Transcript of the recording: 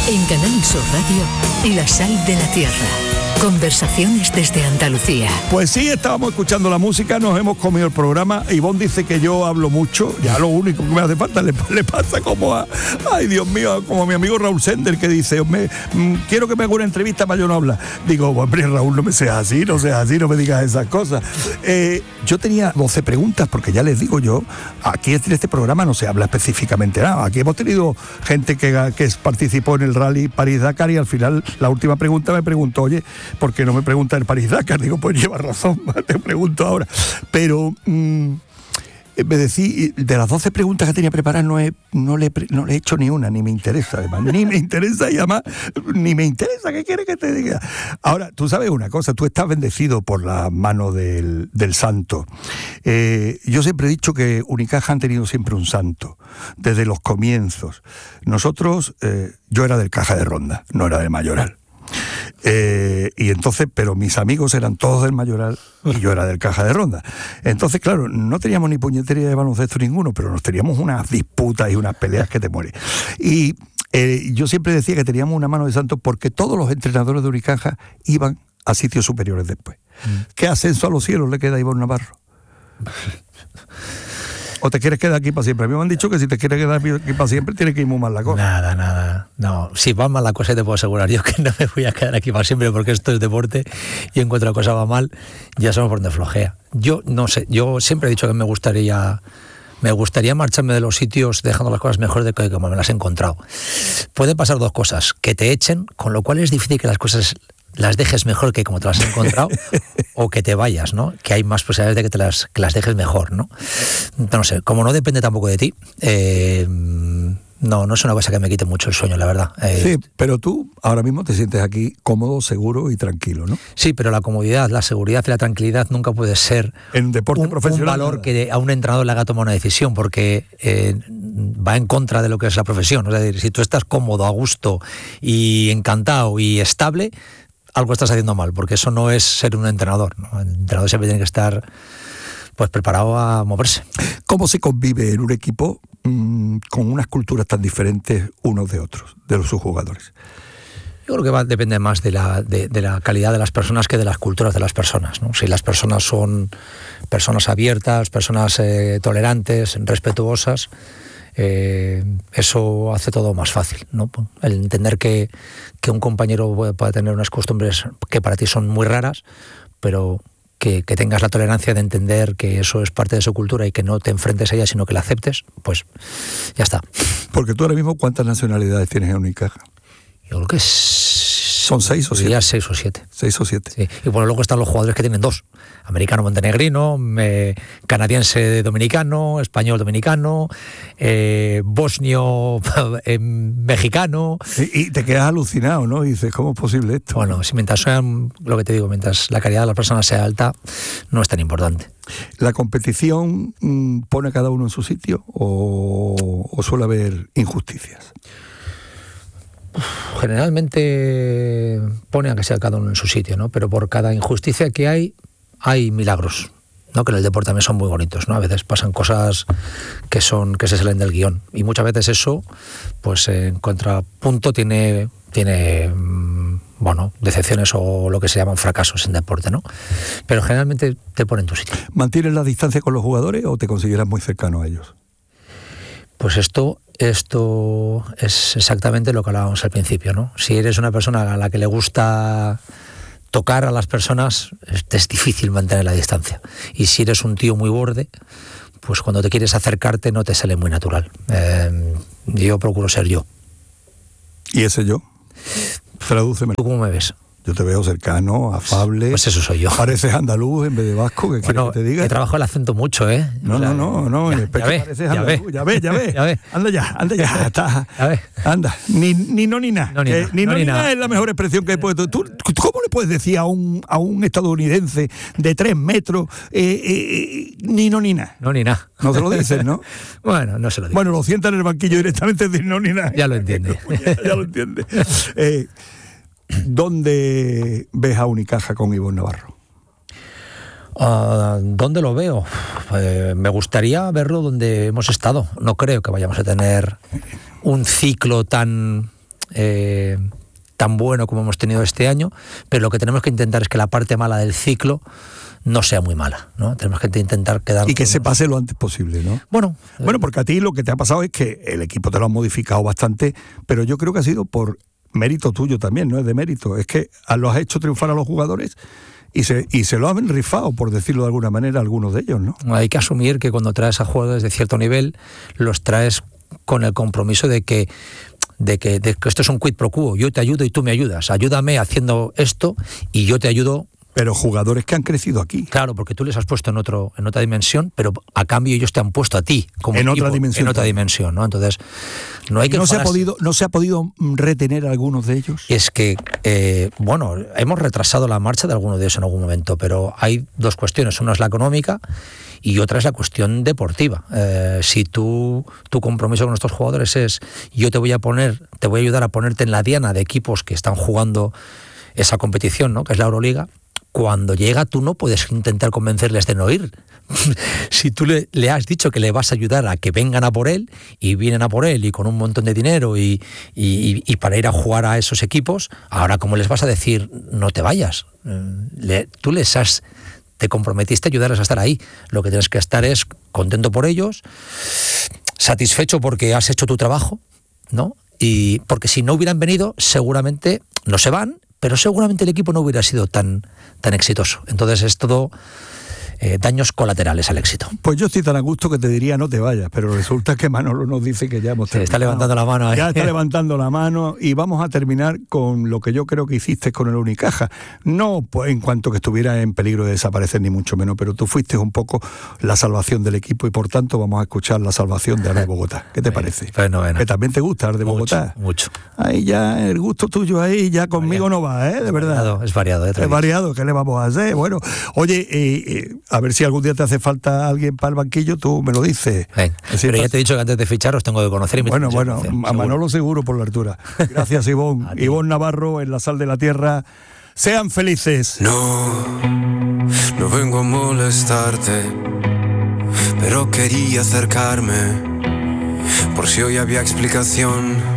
En Canal Sur Radio, La Sal de la Tierra. Conversaciones desde Andalucía. Pues sí, estábamos escuchando la música, nos hemos comido el programa. Ivonne dice que yo hablo mucho, ya lo único que me hace falta le pasa como a, ay Dios mío, como a mi amigo Raúl Sender, que dice, quiero que me haga una entrevista para yo no hablar. Digo, hombre, Raúl, no me seas así, no me digas esas cosas. Yo tenía 12 preguntas, porque ya les digo yo, aquí en este programa no se habla específicamente nada. Aquí hemos tenido gente que participó en el rally París-Dakar y al final la última pregunta me preguntó, oye, ¿por qué no me pregunta el París-Dakar? Digo, pues lleva razón, te pregunto ahora. Pero me decía, de las 12 preguntas que tenía preparadas no le he hecho ni una, ni me interesa además, ni me interesa y además ni me interesa, ¿qué quieres que te diga? Ahora, tú sabes una cosa, tú estás bendecido por la mano del santo. Yo siempre he dicho que Unicaja han tenido siempre un santo, desde los comienzos. Nosotros, yo era del Caja de Ronda, no era del Mayoral. Y entonces, pero mis amigos eran todos del Mayoral y yo era del Caja de Ronda. Entonces, claro, no teníamos ni puñetería de baloncesto ninguno, pero nos teníamos unas disputas y unas peleas que te mueres. Y yo siempre decía que teníamos una mano de santo porque todos los entrenadores de Unicaja iban a sitios superiores después. ¿Qué ascenso a los cielos le queda a Ivonne Navarro? ¿O te quieres quedar aquí para siempre? A mí me han dicho que si te quieres quedar aquí para siempre tienes que ir muy mal la cosa. Nada. No, si va mal la cosa te puedo asegurar yo que no me voy a quedar aquí para siempre porque esto es deporte y en cuanto la cosa va mal ya sabemos por dónde flojea. Yo no sé, yo siempre he dicho que me gustaría marcharme de los sitios dejando las cosas mejor de que como me las he encontrado. Pueden pasar dos cosas, que te echen, con lo cual es difícil que las cosas las dejes mejor que como te las has encontrado o que te vayas, ¿no? Que hay más posibilidades de que las dejes mejor, ¿no? No sé, como no depende tampoco de ti, no es una cosa que me quite mucho el sueño, la verdad. Sí, pero tú ahora mismo te sientes aquí cómodo, seguro y tranquilo, ¿no? Sí, pero la comodidad, la seguridad y la tranquilidad nunca puede ser en deporte profesional, un valor que a un entrenador le haga tomar una decisión, porque va en contra de lo que es la profesión. Es decir, si tú estás cómodo, a gusto y encantado y estable, algo estás haciendo mal, porque eso no es ser un entrenador, ¿no? El entrenador siempre tiene que estar pues preparado a moverse. ¿ ¿Cómo se convive en un equipo con unas culturas tan diferentes unos de otros, de sus jugadores? Yo creo que depende más de la calidad de las personas que de las culturas de las personas, ¿no? Si las personas son personas abiertas, personas tolerantes, respetuosas, eso hace todo más fácil, ¿no? El entender que un compañero pueda tener unas costumbres que para ti son muy raras, pero que tengas la tolerancia de entender que eso es parte de su cultura y que no te enfrentes a ella, sino que la aceptes, pues ya está. Porque tú ahora mismo, ¿cuántas nacionalidades tienes en Unicaja? Yo creo que ¿Son 6 o 7? Ya 6 o 7. 6 o 7. Sí. Y bueno, luego están los jugadores que tienen 2. Americano-montenegrino, canadiense-dominicano, español-dominicano, bosnio-mexicano. Y te quedas alucinado, ¿no? Y dices, ¿cómo es posible esto? Bueno, si mientras sean, lo que te digo, mientras la calidad de las personas sea alta, no es tan importante. ¿La competición pone a cada uno en su sitio o suele haber injusticias? Generalmente pone a que sea cada uno en su sitio, ¿no? Pero por cada injusticia que hay milagros, ¿no? Que en el deporte también son muy bonitos, ¿no? A veces pasan cosas que se salen del guión y muchas veces eso, pues en contrapunto tiene decepciones o lo que se llaman fracasos en deporte, ¿no? Pero generalmente te pone en tu sitio. ¿Mantienes la distancia con los jugadores o te consideras muy cercano a ellos? Pues esto es exactamente lo que hablábamos al principio, ¿no? Si eres una persona a la que le gusta tocar a las personas, es difícil mantener la distancia. Y si eres un tío muy borde, pues cuando te quieres acercarte no te sale muy natural. Yo procuro ser yo. ¿Y ese yo? Tradúceme. ¿Tú cómo me ves? Yo te veo cercano, afable. Pues eso soy yo. Pareces andaluz en vez de vasco, ¿qué quieres que te diga? He trabajado el acento mucho, ¿eh? No. Pareces andaluz. Ya ve. Anda ya. Anda. Ni no ni nada. Ni nada es la mejor expresión que he puesto. ¿Tú cómo le puedes decir a un estadounidense de 3 metros ni no ni nada? No ni nada. No se lo dices, ¿no? Bueno, no se lo digo. Bueno, lo sientan en el banquillo directamente de no ni nada. Ya lo entiende. Ya lo entiende. ¿Dónde ves a Unicaja con Ivonne Navarro? ¿Dónde lo veo? Me gustaría verlo donde hemos estado. No creo que vayamos a tener un ciclo tan tan bueno como hemos tenido este año, pero lo que tenemos que intentar es que la parte mala del ciclo no sea muy mala, ¿no? Tenemos que intentar quedar... Y que se pase lo antes posible, ¿no? Bueno, porque a ti lo que te ha pasado es que el equipo te lo han modificado bastante, pero yo creo que ha sido por mérito tuyo también, no es de mérito. Es que lo has hecho triunfar a los jugadores y se lo han rifado, por decirlo de alguna manera, algunos de ellos, ¿no? Hay que asumir que cuando traes a jugadores de cierto nivel, los traes con el compromiso de que esto es un quid pro quo. Yo te ayudo y tú me ayudas. Ayúdame haciendo esto y yo te ayudo. Pero jugadores que han crecido aquí. Claro, porque tú les has puesto en otra dimensión, pero a cambio ellos te han puesto a ti como en equipo, otra dimensión. En otra dimensión, ¿no? Entonces, no hay que... ¿No se ha podido retener a algunos de ellos? Es que, hemos retrasado la marcha de algunos de ellos en algún momento, pero hay dos cuestiones. Una es la económica y otra es la cuestión deportiva. Si tu compromiso con estos jugadores es yo te voy a ayudar a ponerte en la diana de equipos que están jugando esa competición, ¿no? Que es la Euroliga. Cuando llega, tú no puedes intentar convencerles de no ir. Si tú le has dicho que le vas a ayudar a que vengan a por él, y vienen a por él, y con un montón de dinero, y para ir a jugar a esos equipos, ahora ¿cómo les vas a decir no te vayas? Tú te comprometiste a ayudarles a estar ahí. Lo que tienes que estar es contento por ellos, satisfecho porque has hecho tu trabajo, ¿no? Y porque si no hubieran venido, seguramente no se van, pero seguramente el equipo no hubiera sido tan exitoso. Entonces es todo daños colaterales al éxito. Pues yo estoy tan a gusto que te diría no te vayas, pero resulta que Manolo nos dice que ya hemos terminado. Está levantando la mano ahí. Ya está levantando la mano y vamos a terminar con lo que yo creo que hiciste con el Unicaja. No pues, en cuanto que estuviera en peligro de desaparecer, ni mucho menos, pero tú fuiste un poco la salvación del equipo y por tanto vamos a escuchar la salvación de Arde Bogotá. ¿Qué te parece? Bueno. Que también te gusta Arde Bogotá. Mucho. Ahí ya el gusto tuyo ahí ya conmigo no va, de verdad. Es variado. Es variado, ¿qué le vamos a hacer? Bueno, oye, a ver si algún día te hace falta alguien para el banquillo, tú me lo dices. Pero ya te he dicho que antes de fichar os tengo que conocer. Bueno, a Manolo seguro por la altura. Gracias, Ivonne. Ivonne Navarro en La Sal de la Tierra. Sean felices. No vengo a molestarte, pero quería acercarme por si hoy había explicación.